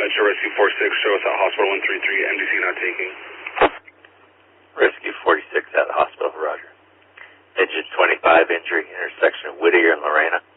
Metro Rescue 46, show us at Hospital 133, MDC not taking. Rescue 46 at the hospital, roger. Engine 25 injury, intersection of Whittier and Lorena.